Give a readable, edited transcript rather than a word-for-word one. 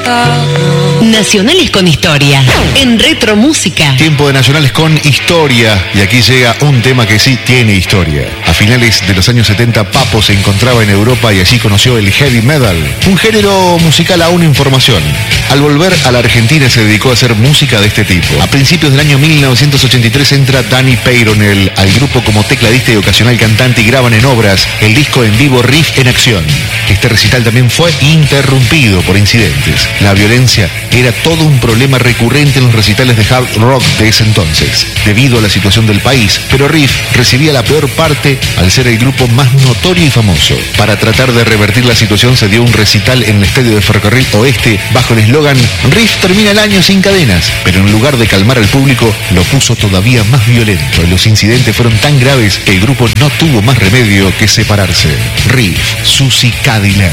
Nacionales con historia, en Retromúsica. Tiempo de Nacionales con historia, y aquí llega un tema que sí tiene historia. A finales de los años 70, Papo se encontraba en Europa y allí conoció el heavy metal, un género musical aún en formación. Al volver a la Argentina se dedicó a hacer música de este tipo. A principios del año 1983 entra Danny Peyronel al grupo como tecladista y ocasional cantante y graban en Obras el disco en vivo Riff en Acción. Este recital también fue interrumpido por incidentes. La violencia era todo un problema recurrente en los recitales de hard rock de ese entonces, debido a la situación del país, pero Riff recibía la peor parte al ser el grupo más notorio y famoso. Para tratar de revertir la situación se dio un recital en el estadio de Ferrocarril Oeste bajo el eslogan Riff termina el año sin cadenas, pero en lugar de calmar al público lo puso todavía más violento. Los incidentes fueron tan graves que el grupo no tuvo más remedio que separarse. Riff, Susie Cadillac.